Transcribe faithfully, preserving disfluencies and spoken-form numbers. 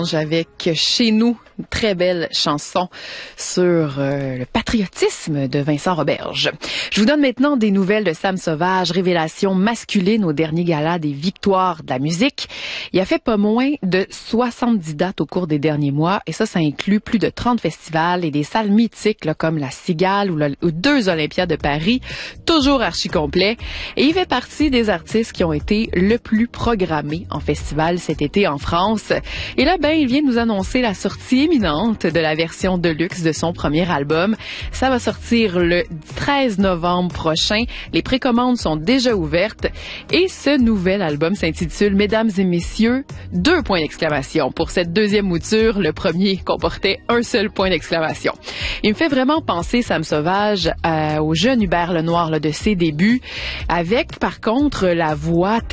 Avec Chez nous, une très belle chanson sur euh, le patriotisme de Vincent Roberge. Je vous donne maintenant des nouvelles de Sam Sauvage, révélation masculine au dernier gala des victoires de la musique. Il a fait pas moins de soixante-dix dates au cours des derniers mois et ça, ça inclut plus de trente festivals et des salles mythiques là, comme la Cigale ou, la, ou deux Olympiades de Paris, toujours archi complet. Et il fait partie des artistes qui ont été le plus programmés en festival cet été en France. Et là, ben, il vient de nous annoncer la sortie imminente de la version deluxe de son premier album. Ça va sortir le treize novembre prochain. Les précommandes sont déjà ouvertes et ce nouvel album s'intitule Mesdames et Messieurs, deux points d'exclamation. Pour cette deuxième mouture, le premier comportait un seul point d'exclamation. Il me fait vraiment penser, Sam Sauvage, euh, au jeune Hubert Lenoir là, de ses débuts, avec par contre la voix